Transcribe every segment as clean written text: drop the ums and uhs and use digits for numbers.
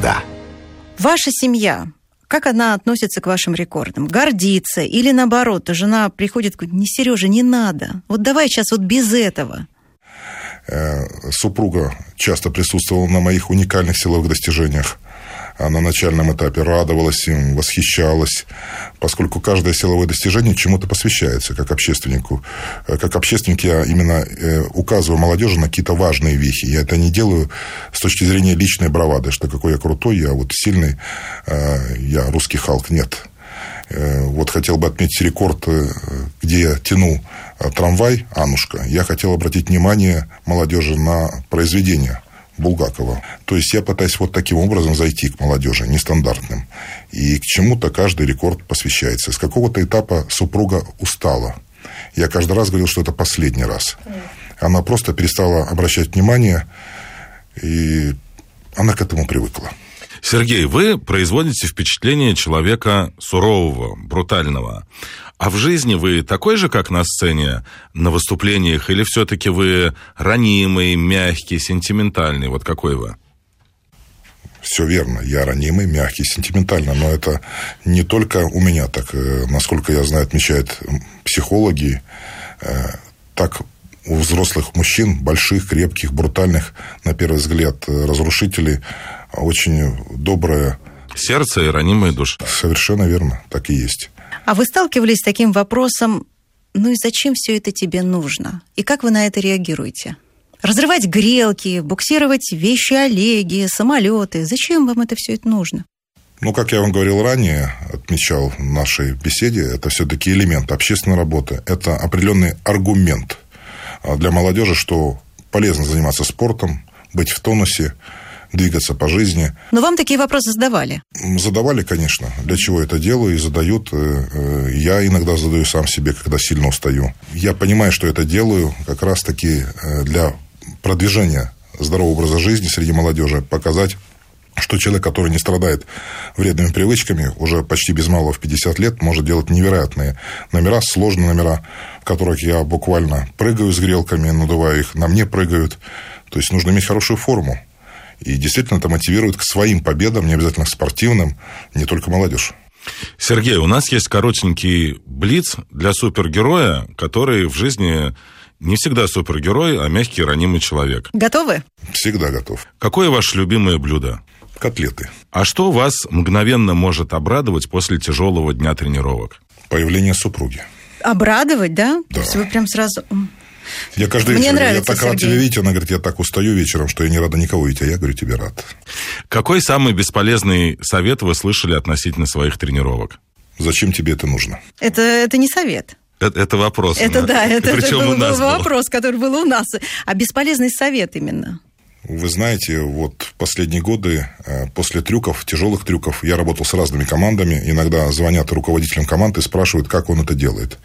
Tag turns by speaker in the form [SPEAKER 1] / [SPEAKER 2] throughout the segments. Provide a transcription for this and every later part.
[SPEAKER 1] всегда.
[SPEAKER 2] Ваша семья, как она относится к вашим рекордам? Гордится или наоборот, жена приходит и говорит: не, Сережа, не надо, вот давай сейчас вот без этого?
[SPEAKER 3] Супруга часто присутствовала на моих уникальных силовых достижениях. На начальном этапе радовалась им, восхищалась, поскольку каждое силовое достижение чему-то посвящается, как общественнику. Как общественник я именно указываю молодежи на какие-то важные вехи. Я это не делаю с точки зрения личной бравады, что какой я крутой, я вот сильный, я русский Халк. Нет. Вот хотел бы отметить рекорд, где я тяну трамвай «Аннушка». Я хотел обратить внимание молодежи на произведение Булгакова. То есть я пытаюсь вот таким образом зайти к молодежи, нестандартным. И к чему-то каждый рекорд посвящается. С какого-то этапа супруга устала. Я каждый раз говорил, что это последний раз. Она просто перестала обращать внимание, и она к этому привыкла.
[SPEAKER 4] Сергей, вы производите впечатление человека сурового, брутального. А в жизни вы такой же, как на сцене, на выступлениях, или все-таки вы ранимый, мягкий, сентиментальный? Вот какой вы?
[SPEAKER 3] Все верно. Я ранимый, мягкий, сентиментальный. Но это не только у меня так. Насколько я знаю, отмечают психологи, так у взрослых мужчин, больших, крепких, брутальных, на первый взгляд, разрушителей, очень доброе
[SPEAKER 4] сердце и ранимая душа.
[SPEAKER 3] Совершенно верно, так и есть.
[SPEAKER 2] А вы сталкивались с таким вопросом: ну и зачем все это тебе нужно? И как вы на это реагируете? Разрывать грелки, буксировать вещи Олеги, самолеты. Зачем вам это все это нужно?
[SPEAKER 3] Ну, как я вам говорил ранее, отмечал в нашей беседе, это все-таки элемент общественной работы. Это определенный аргумент для молодежи, что полезно заниматься спортом, быть в тонусе, двигаться по жизни.
[SPEAKER 2] Но вам такие вопросы задавали?
[SPEAKER 3] Задавали, конечно. Для чего это делаю, и задают. Я иногда задаю сам себе, когда сильно устаю. Я понимаю, что это делаю как раз-таки для продвижения здорового образа жизни среди молодежи, показать, что человек, который не страдает вредными привычками, уже почти без малого в 50 лет может делать невероятные номера, сложные номера, в которых я буквально прыгаю с грелками, надуваю их, на мне прыгают. То есть нужно иметь хорошую форму. И действительно это мотивирует к своим победам, не обязательно спортивным, не только молодежь.
[SPEAKER 4] Сергей, у нас есть коротенький блиц для супергероя, который в жизни не всегда супергерой, а мягкий, ранимый человек.
[SPEAKER 2] Готовы?
[SPEAKER 3] Всегда готов.
[SPEAKER 4] Какое ваше любимое блюдо?
[SPEAKER 3] Котлеты.
[SPEAKER 4] А что вас мгновенно может обрадовать после тяжелого дня тренировок?
[SPEAKER 3] Появление супруги.
[SPEAKER 2] Обрадовать, да?
[SPEAKER 3] Да.
[SPEAKER 2] То есть вы прям сразу...
[SPEAKER 3] Я каждый
[SPEAKER 2] Мне
[SPEAKER 3] вечер говорю:
[SPEAKER 2] нравится,
[SPEAKER 3] я так рад
[SPEAKER 2] Сергей.
[SPEAKER 3] тебя видеть. Она говорит: я так устаю вечером, что я не рада никого видеть. А я говорю: тебе рад.
[SPEAKER 4] Какой самый бесполезный совет вы слышали относительно своих тренировок?
[SPEAKER 3] Зачем тебе это нужно?
[SPEAKER 2] Это не совет.
[SPEAKER 4] Это вопрос.
[SPEAKER 2] Это да, это
[SPEAKER 4] Причем у нас
[SPEAKER 2] был вопрос, который был у нас. А бесполезный совет именно.
[SPEAKER 3] Вы знаете, вот в последние годы после трюков, тяжелых трюков, я работал с разными командами. Иногда звонят руководителям команд и спрашивают, как он это делает.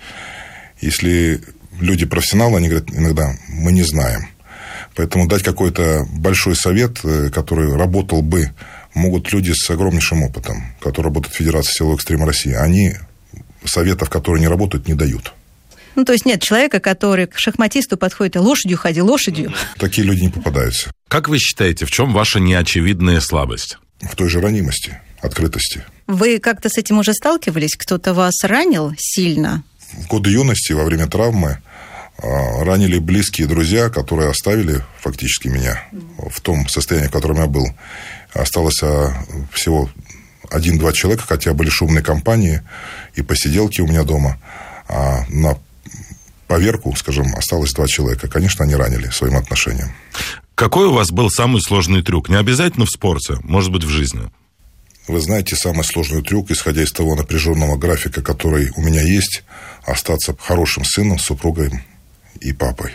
[SPEAKER 3] Если люди профессионалы, они говорят иногда: мы не знаем. Поэтому дать какой-то большой совет, который работал бы, могут люди с огромнейшим опытом, которые работают в Федерации силового экстрима России. Они советов, которые не работают, не дают.
[SPEAKER 2] Ну, то есть нет человека, который к шахматисту подходит: лошадью ходи, лошадью.
[SPEAKER 3] Такие люди не попадаются.
[SPEAKER 4] Как вы считаете, в чем ваша неочевидная слабость?
[SPEAKER 3] В той же ранимости, открытости.
[SPEAKER 2] Вы как-то с этим уже сталкивались? Кто-то вас ранил сильно?
[SPEAKER 3] В годы юности, во время травмы, ранили близкие друзья, которые оставили фактически меня в том состоянии, в котором я был. Осталось всего 1-2 человека, хотя были шумные компании и посиделки у меня дома. А на поверку, скажем, осталось 2 человека. Конечно, они ранили своим отношением.
[SPEAKER 4] Какой у вас был самый сложный трюк? Не обязательно в спорте, может быть, в жизни.
[SPEAKER 3] Вы знаете, самый сложный трюк, исходя из того напряженного графика, который у меня есть, остаться хорошим сыном, супругой и папой.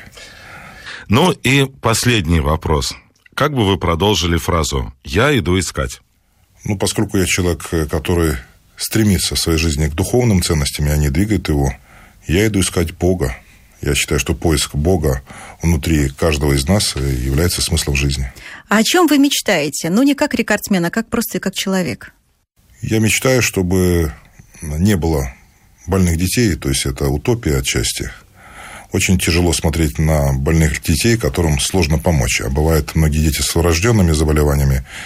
[SPEAKER 4] Ну и последний вопрос. Как бы вы продолжили фразу «я иду искать»?
[SPEAKER 3] Ну, поскольку я человек, который стремится в своей жизни к духовным ценностям, и они двигают его, я иду искать Бога. Я считаю, что поиск Бога внутри каждого из нас является смыслом жизни.
[SPEAKER 2] А о чем вы мечтаете? Ну, не как рекордсмен, а как просто как человек.
[SPEAKER 3] Я мечтаю, чтобы не было больных детей, то есть это утопия отчасти. Очень тяжело смотреть на больных детей, которым сложно помочь. А бывают многие дети с врожденными заболеваниями,